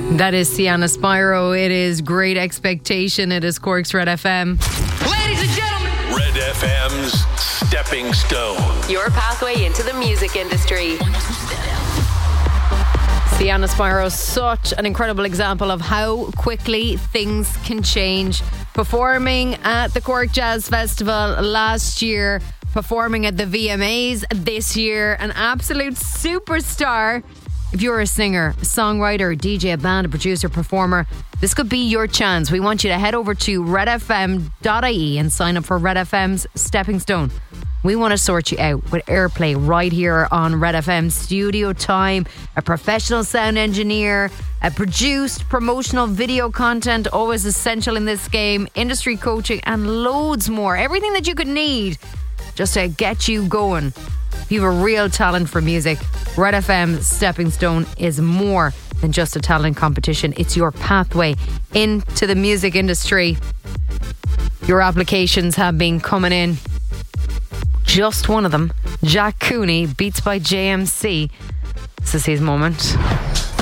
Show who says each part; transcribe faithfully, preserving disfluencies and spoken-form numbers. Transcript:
Speaker 1: That is Sienna Spyro. It is Great Expectation. It is Cork's Red F M.
Speaker 2: Ladies and gentlemen,
Speaker 3: Red F M's Stepping Stone.
Speaker 4: Your pathway into the music industry.
Speaker 1: Sienna Spyro, such an incredible example of how quickly things can change. Performing at the Cork Jazz Festival last year, performing at the V M As this year, an absolute superstar. If you're a singer, a songwriter, a D J, a band, a producer, performer, this could be your chance. We want you to head over to red f m dot i e and sign up for Red F M's Stepping Stone. We want to sort you out with airplay right here on Red F M. Studio time, a professional sound engineer, a produced promotional video content, always essential in this game, industry coaching and loads more. Everything that you could need just to get you going. If you have a real talent for music, Red F M's Stepping Stone is more than just a talent competition. It's your pathway into the music industry. Your applications have been coming in. Just one of them, Jack Cooney, Beats by J M C. This is his moment.